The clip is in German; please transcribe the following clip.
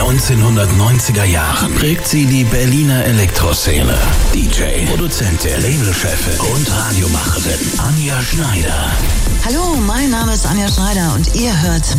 1990er Jahren prägt sie die Berliner Elektroszene. DJ, Produzentin, Labelchefin und Radiomacherin Anja Schneider. Hallo, mein Name ist Anja Schneider und ihr hört